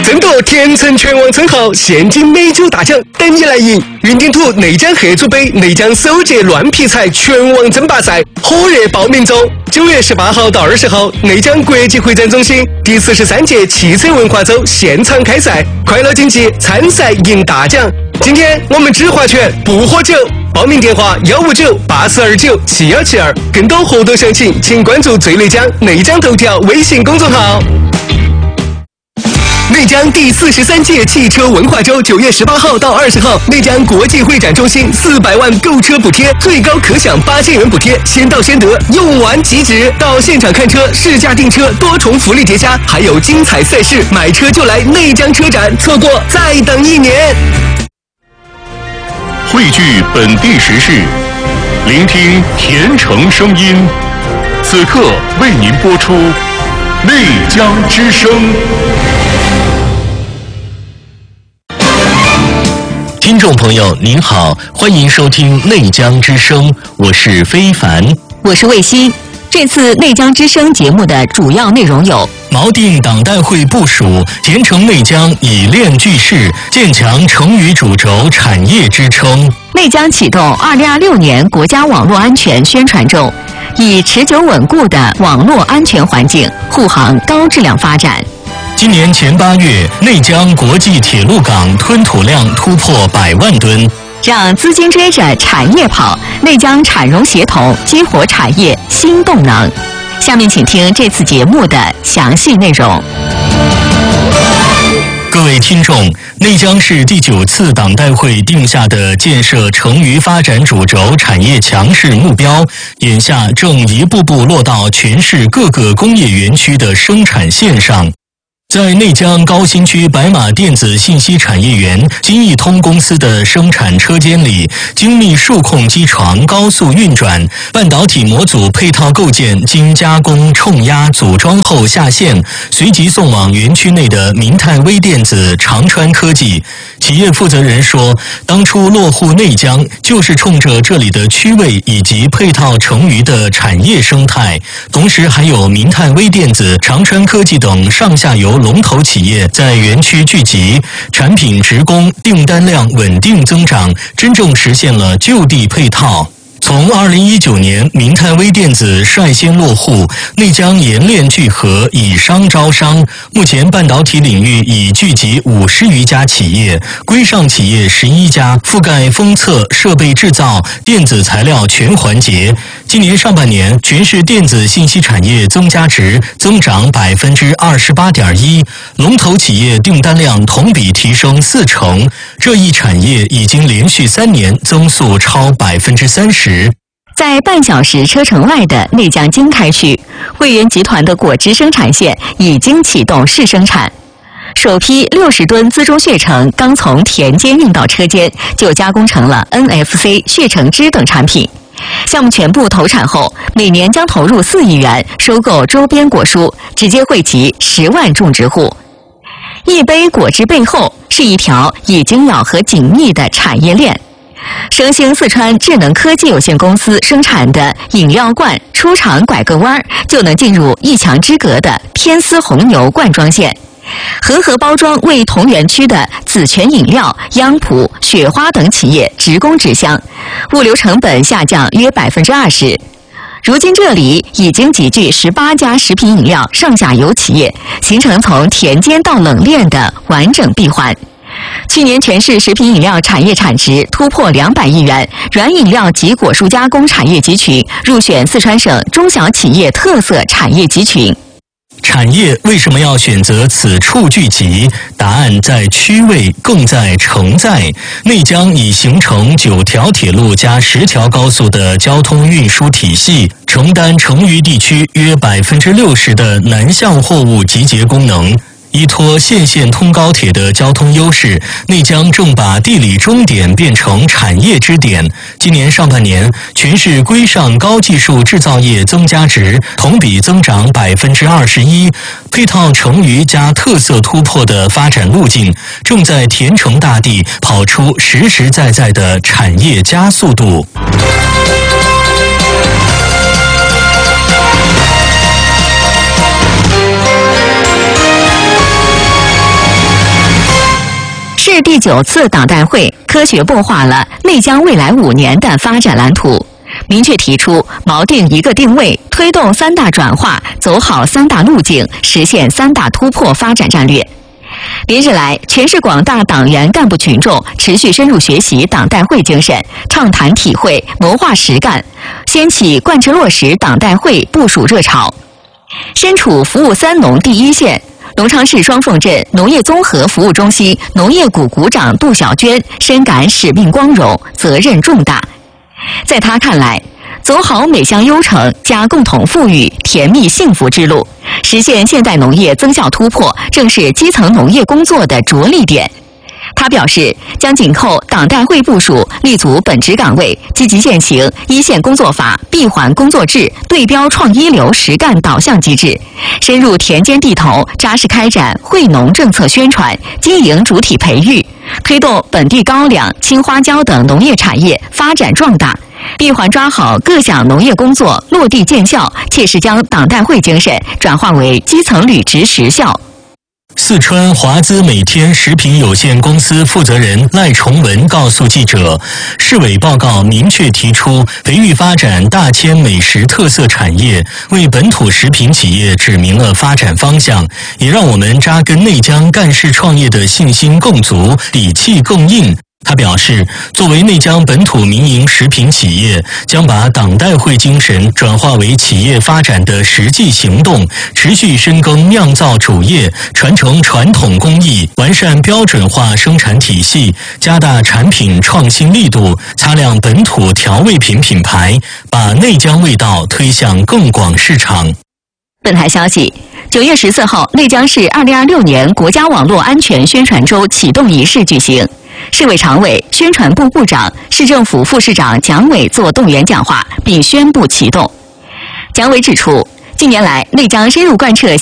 争夺田城拳王称号，现金美酒大奖等你来赢！云顶土内江黑猪杯内江首届乱劈柴拳王争霸赛火热报名中，9月18号到20号，内江国际会展中心第43届汽车文化周现场开赛，快乐竞技，参赛赢大奖。今天我们只划拳不喝酒，报名电话159-8429-7172，更多活动详情请关注最内江内江头条微信公众号。内江第43届汽车文化周9月18号到20号，内江国际会展中心400万购车补贴，最高可享8000元补贴，先到先得，用完即止。到现场看车、试驾订车，多重福利叠加，还有精彩赛事，买车就来内江车展，错过再等1年。 汇聚本地时事，聆听甜城声音，此刻为您播出内江之声。 听众朋友您好，欢迎收听内江之声，我是非凡， 我是卫西。这次内江之声节目的主要内容有： 锚定党代会部署，甜城内江以练聚势，建强成渝主轴产业支撑。 内江启动2026年国家网络安全宣传周，以持久稳固的网络安全环境护航高质量发展。 今年前8月，内江国际铁路港吞吐量突破100万吨。 让资金追着产业跑，内江产融协同激活产业新动能。下面请听这次节目的详细内容。 各位听众，内江市第9次党代会定下的建设成渝发展主轴产业强势目标，眼下正一步步落到全市各个工业园区的生产线上。在内江高新区白马电子信息产业园金益通公司的生产车间里，精密数控机床高速运转，半导体模组配套构件经加工、冲压、组装后下线，随即送往园区内的明泰微电子、长川科技。企业负责人说，当初落户内江就是冲着这里的区位以及配套成渝的产业生态，同时还有明泰微电子、长川科技等上下游龙头企业在园区聚集，产品职工订单量稳定增长，真正实现了就地配套。从2019年明泰微电子率先落户，内江研炼聚合，以商招商。目前半导体领域已聚集50余家企业，规上企业11家，覆盖封测、设备制造、电子材料全环节。今年上半年，全市电子信息产业增加值增长28.1%，龙头企业订单量同比提升40%，这一产业已经连续3年增速超30%。 在半小时车程外的内江经开区，汇源集团的果汁生产线已经启动试生产。首批60吨自中血橙刚从田间运到车间，就加工成了 NFC 血橙汁等产品。项目全部投产后，每年将投入4亿元收购周边果蔬，直接惠及10万种植户。一杯果汁背后是一条已经咬合紧密的产业链。盛兴四川智能科技有限公司生产的饮料罐出厂拐个弯就能进入一墙之隔的天丝红牛罐装线，恒河包装为同园区的紫泉饮料、央普、雪花等企业直供直销，物流成本下降约20%。如今这里已经集聚18家食品饮料上下游企业，形成从田间到冷链的完整闭环。去年全市食品饮料产业产值突破200亿元，软饮料及果蔬加工产业集群入选四川省中小企业特色产业集群。 产业为什么要选择此处聚集？答案在区位，更在承载。内江已形成9条铁路加10条高速的交通运输体系，承担成渝地区约60%的南向货物集结功能。依托线通高铁的交通优势，内江正把地理终点变成产业支点。今年上半年，全市规上高技术制造业增加值同比增长21%，配套成渝加特色突破的发展路径，正在甜城大地跑出实实在在的产业加速度。 市第9次党代会科学擘画了内江未来5年的发展蓝图，明确提出锚定一个定位，推动3大转化，走好3大路径，实现3大突破发展战略。连日来，全市广大党员干部群众持续深入学习党代会精神，畅谈体会，谋划实干，掀起贯彻落实党代会部署热潮。身处服务3农第一线，隆昌市双凤镇农业综合服务中心农业股股长杜小娟深感使命光荣，责任重大。在她看来，走好每项优程加共同富裕、甜蜜幸福之路，实现现代农业增效突破，正是基层农业工作的着力点。他表示，将紧扣党代会部署，立足本职岗位，积极践行一线工作法、闭环工作制、对标创一流实干导向机制，深入田间地头，扎实开展惠农政策宣传、经营主体培育，推动本地高粱、青花椒等农业产业发展壮大。闭环抓好各项农业工作落地见效，切实将党代会精神转化为基层履职实效。 四川华资每天食品有限公司负责人赖崇文告诉记者，市委报告明确提出，培育发展大千美食特色产业，为本土食品企业指明了发展方向，也让我们扎根内江干事创业的信心更足，底气更硬。他表示，作为内江本土民营食品企业，将把党代会精神转化为企业发展的实际行动，持续深耕酿造主业，传承传统工艺，完善标准化生产体系，加大产品创新力度，擦亮本土调味品品牌，把内江味道推向更广市场。 本台消息，9月14号，内江市2026年国家网络安全宣传周启动仪式举行。市委常委、宣传部部长、市政府副市长蒋伟作动员讲话，并宣布启动。蒋伟指出，近年来内江深入贯彻